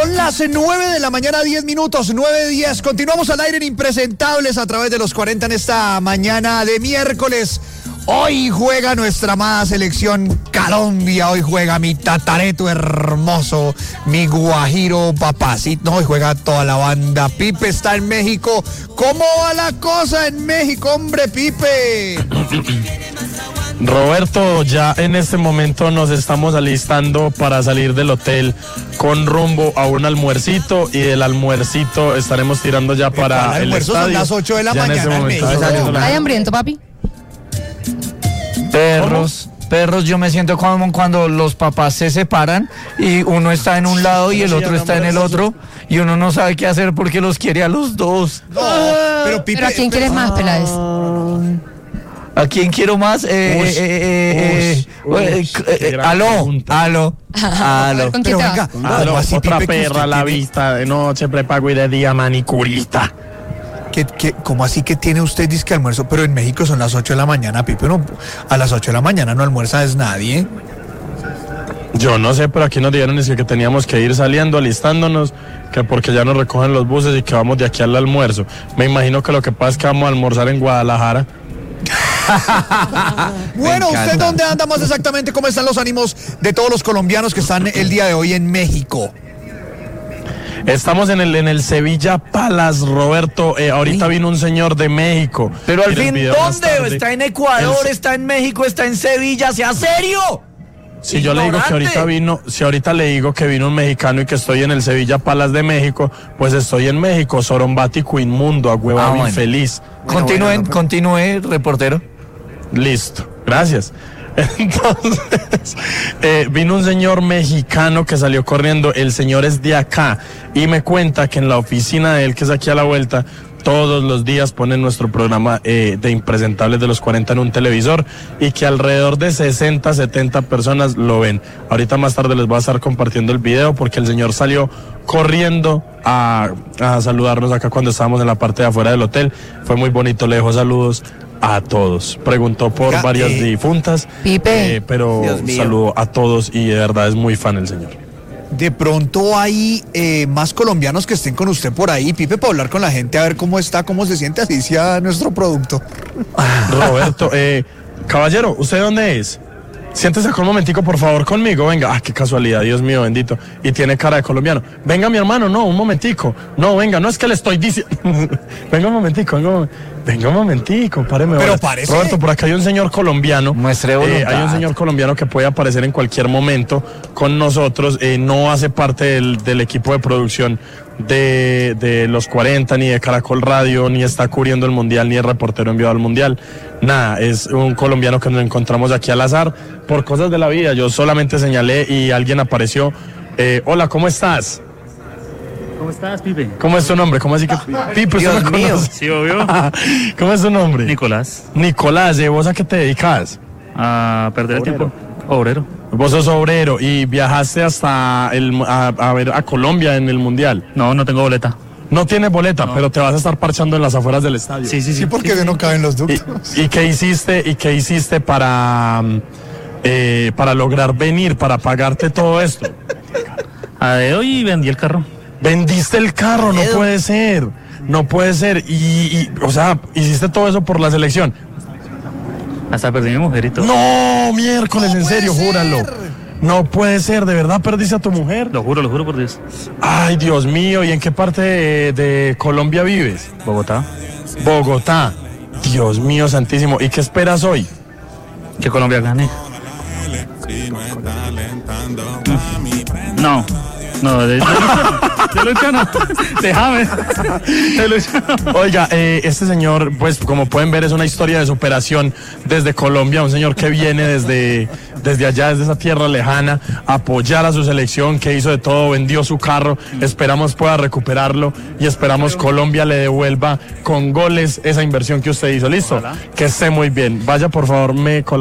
Son las 9 de la mañana, 10 minutos, 9:10. Continuamos al aire en Impresentables a través de los 40 en esta mañana de miércoles. Hoy juega nuestra amada selección Colombia, hoy juega mi tatareto hermoso, mi guajiro papacito, hoy juega toda la banda. Pipe está en México. ¿Cómo va la cosa en México, hombre, Pipe? Roberto, ya en este momento nos estamos alistando para salir del hotel con rumbo a un almuercito, y del almuercito estaremos tirando ya para el estadio. Son las 8 de la ya mañana en México. ¿Hay hambriento, papi? Perros, yo me siento como cuando los papás se separan y uno está en un lado y el otro está en el otro y uno no sabe qué hacer porque los quiere a los dos. No, pero Pipe, ¿Pero a quién quieres más, Peláez? ¿A quién quiero más? Aló. ¿Con quién te vas? así, Otra Pipe, que perra usted a la tiene- vista, de noche prepago y de día manicurista. ¿Cómo así que tiene usted disque almuerzo? Pero en México son las 8 de la mañana, Pipe. No, a las 8 de la mañana no almuerza es nadie. Yo no sé, pero aquí nos dijeron es que teníamos que ir saliendo, alistándonos, que porque ya nos recogen los buses y que vamos de aquí al almuerzo. Me imagino que lo que pasa es que vamos a almorzar en Guadalajara. Bueno, ¿usted dónde anda más exactamente? ¿Cómo están los ánimos de todos los colombianos que están el día de hoy en México? Estamos en el Sevilla Palace, Roberto. Ahorita vino un señor de México. Pero al Mira el fin, video más tarde. ¿dónde? ¿Está en Ecuador? ¿Está en México? ¿Está en Sevilla? ¿Sea serio? Si yo le digo que ahorita vino, si ahorita le digo que vino un mexicano y que estoy en el Sevilla Palace de México, pues estoy en México, sorombático, inmundo, agüevado, bueno. infeliz. Continúe, reportero. Listo, gracias. Entonces, vino un señor mexicano que salió corriendo. El señor es de acá y me cuenta que en la oficina de él, que es aquí a la vuelta, todos los días ponen nuestro programa de Impresentables de los 40 en un televisor, y que alrededor de 60, 70 personas lo ven. Ahorita más tarde les voy a estar compartiendo el video porque el señor salió corriendo a saludarnos acá cuando estábamos en la parte de afuera del hotel. Fue muy bonito, le dejó saludos a todos. Preguntó por varias difuntas, Pipe. pero saludó a todos y de verdad es muy fan el señor. De pronto hay más colombianos que estén con usted por ahí, Pipe, para hablar con la gente, a ver cómo está, cómo se siente, así sea nuestro producto. Roberto, caballero, ¿usted dónde es? Siéntese acá un momentico, por favor, conmigo, venga. Ah, qué casualidad, Dios mío, bendito. Y tiene cara de colombiano. Venga, mi hermano, no, un momentico. No, venga, no es que le estoy diciendo. Venga un momentico, páreme. Pero horas. parece. Roberto, por acá hay un señor colombiano. Muestre voluntad. Hay un señor colombiano que puede aparecer en cualquier momento con nosotros. No hace parte del equipo de producción de los 40, ni de Caracol Radio, ni está cubriendo el Mundial, ni es reportero enviado al Mundial. Nada, es un colombiano que nos encontramos aquí al azar por cosas de la vida. Yo solamente señalé y alguien apareció. Hola, ¿cómo estás? ¿Cómo estás, Pipe? ¿Cómo es tu nombre? ¿Cómo así que Pipe? Dios ¿usted me mío. conoce? Sí, obvio. ¿Cómo es tu nombre? Nicolás, Nicolás, ¿vos a qué te dedicas? a perder el tiempo. Obrero. Vos sos obrero y viajaste hasta a ver a Colombia en el Mundial. No tengo boleta. No tienes boleta, No. pero te vas a estar parchando en las afueras del estadio. Sí, porque no caben los ductos. ¿Y qué hiciste para lograr venir, para pagarte todo esto? A de hoy vendí el carro. Vendiste el carro, no puede ser. No puede ser. O sea, hiciste todo eso por la selección. Hasta perdí mi mujerito. No, miércoles, en serio, júralo. No puede ser, ¿de verdad perdiste a tu mujer? Lo juro por Dios. Ay, Dios mío, ¿y en qué parte de Colombia vives? Bogotá. Bogotá. Dios mío santísimo. ¿Y qué esperas hoy? Que Colombia gane. No, de Luciano. Déjame. De Luciano. Oiga, este señor, pues como pueden ver, es una historia de superación desde Colombia, un señor que viene desde allá, desde esa tierra lejana, a apoyar a su selección, que hizo de todo, vendió su carro, esperamos pueda recuperarlo y esperamos Colombia le devuelva con goles esa inversión que usted hizo. ¿Listo? Que esté muy bien. Vaya, por favor,